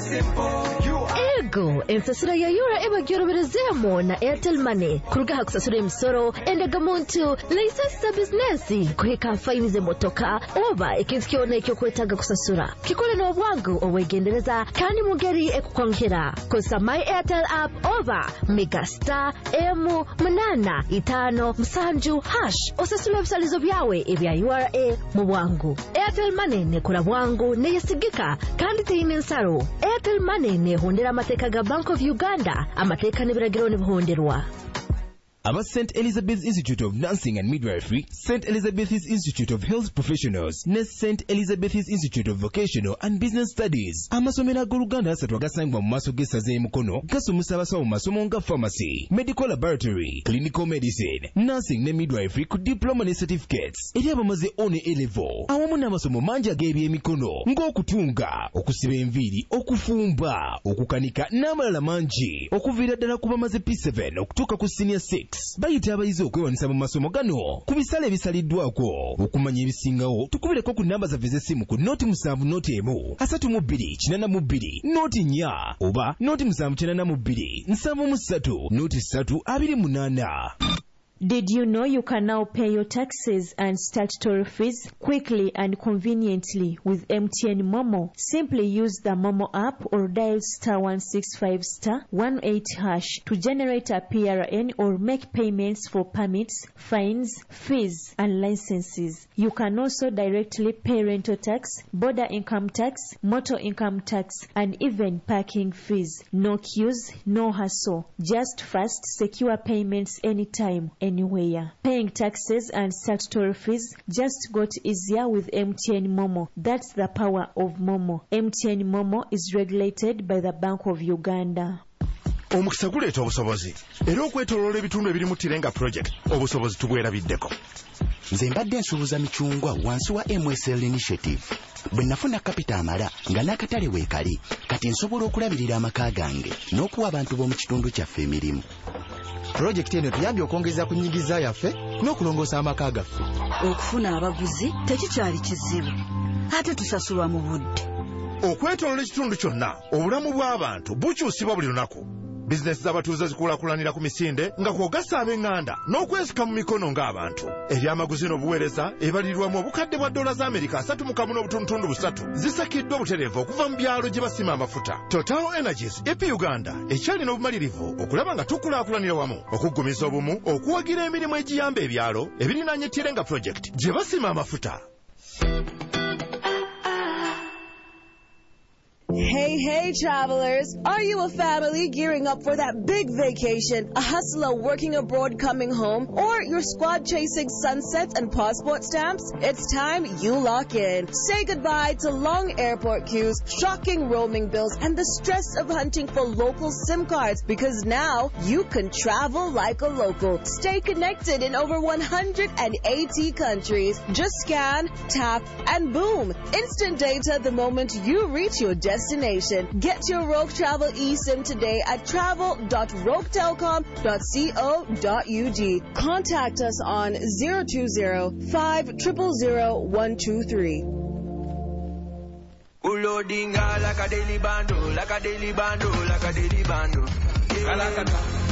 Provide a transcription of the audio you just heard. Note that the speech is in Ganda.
Ego ensasura ya yura eba gyoroberezemo na Airtel Money kurugaha kusasura emisoro endega muntu license business kuheka fine ze motoka oba ikintu kyona ekyo kwetaga kusasura kikole no bwangu owegendereza kandi mugeri ekukwankira kosa my Airtel app oba megastar M855 # osasula ebisalizo byawe ebya URA mu bwangu. Airtel Money ne kula bwangu ne yesigika kandi teyine nsaro. Airtel Money ne hondera amateka ga Bank of Uganda amateka ne biragiro ne buhonderwa. Aba St. Elizabeth's Institute of Nursing and Midwifery, St. Elizabeth's Institute of Health Professionals, ne St. Elizabeth's Institute of Vocational and Business Studies. Amasomero ag'Oluganda asatu agasangibwa mu maaso g'essaza y'Emukono gasomesa abasawo mu masomo nga pharmacy, medical laboratory, clinical medicine, nursing ne midwifery ku diploma ne certificates eri abamaze O ne A-level awamu n'amasomo mangi ag'ebyemikono ng'okutunga, okusiba enviiri, okufumba, okukanika n'amalala mangi okuviira ddala ku bamaze P7 okutuuka ku senior 6. Bayita abayizi okwewanisa mu masomo gano ku bisale ebisaliddwako. Okumanya ebisingawo tukubireko ku namba zaffe z'essimu ku noti 7 3 82 noti 4 oba noti 792 73 noti 328. Did you know you can now pay your taxes and statutory fees quickly and conveniently with MTN Momo? Simply use the Momo app or dial *165*18# to generate a PRN or make payments for permits, fines, fees, and licenses. You can also directly pay rental tax, border income tax, motor income tax, and even parking fees. No queues, no hassle. Just fast, secure payments anytime, anywhere. Paying taxes and statutory fees just got easier with MTN Momo. That's the power of Momo. MTN Momo is regulated by the Bank of Uganda. Omukisa guleeta obusobozi era okwetoloola ebitundu ebiri mu Tirenga project obusobozi tubwerabiddeko. Nze mbadde nsuubuza michungwa wansi wa MSL initiative. Bwe nafuna kapita amala nga n'akatale weekali kati nsobola okulabirira amaka gange n'okuwa abantu b'omu kitundu kyaffe emirimu. Project eno tuyambye okwongeza ku nnyigiza yaffe n'okulongoosa amaka gaffe. Okufuna abaguzi tekikyali kizibu ate tusasulwa mu budde. Okwetoloola ekitundu kyonna obulamu bw'abantu bukyusibwa buli lunaku. Bizinesi z'abatuuze zikulaakulanira ku misinde nga kwogasa ab'eŋŋanda n'okwesika mu mikono ng'abantu. Ebyamaguzi n'obuweereza ebalirirwamu obukadde bwa $3 3.3 zisakiddwa obutereevu okuva mu byalo gye basima amafuta. Total Energies EP Uganda ekyalina obumalirivu okulaba nga tukulaakulanira wamu okuggumiza obumu okuwagira emirimu egiyamba ebyalo ebirinaanye Tirenga project gye basima amafuta. Hey travelers, are you a family gearing up for that big vacation, a hustler working abroad coming home, or your squad chasing sunsets and passport stamps? It's time you lock in. Say goodbye to long airport queues, shocking roaming bills, and the stress of hunting for local SIM cards, because now you can travel like a local. Stay connected in over 180 countries. Just scan, tap, and boom. Instant data the moment you reach your destination. Get your Rogue Travel eSIM today at travel.roguetelecom.co.ug. Contact us on 020-500-123. Ulodinga like a daily bando, like a daily bando, like a daily bando.